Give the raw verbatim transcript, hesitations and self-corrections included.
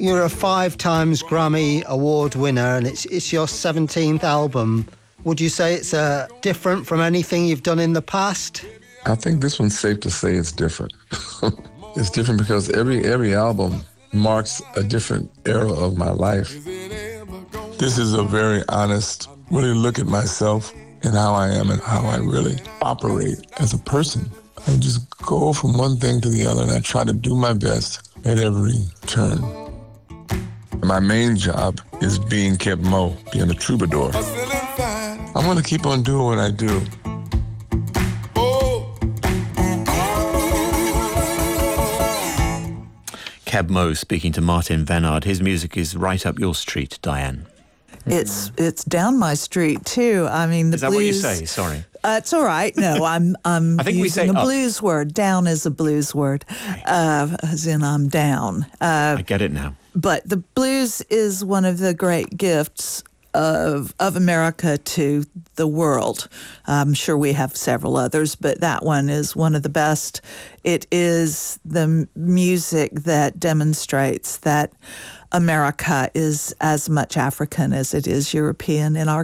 You're a five times Grammy Award winner, and it's it's your seventeenth album. Would you say it's uh, different from anything you've done in the past? I think this one's safe to say it's different. It's different because every every album marks a different era of my life. This is a very honest, really look at myself and how I am and how I really operate as a person. I just go from one thing to the other, and I try to do my best at every turn. My main job is being Keb Mo, being a troubadour. I'm going to keep on doing what I do. Keb Mo speaking to Martin Vennard. His music is right up your street, Diane. It's it's down my street too. I mean, the Is that blues. what you say? Sorry. Uh, it's all right. No, I'm I'm I think we using say a up. blues word. Down is a blues word, uh, as in I'm down. Uh, I get it now. but the blues is one of the great gifts of of America to the world. I'm sure we have several others, but that one is one of the best. It is the m- music that demonstrates that America is as much African as it is European in our